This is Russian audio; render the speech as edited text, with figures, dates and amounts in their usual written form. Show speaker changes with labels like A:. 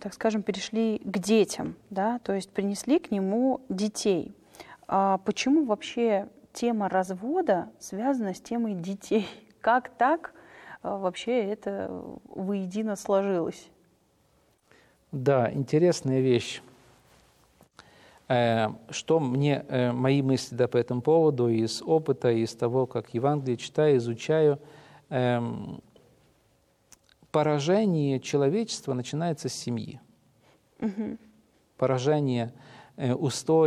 A: так скажем, перешли к детям, да, то есть принесли к нему детей. Почему вообще тема развода связана с темой детей? Как так вообще это воедино сложилось?
B: Да, интересная вещь. Что мне, мои мысли по этому поводу из опыта, из того, как Евангелие читаю, изучаю, поражение человечества начинается с семьи. Поражение устоев,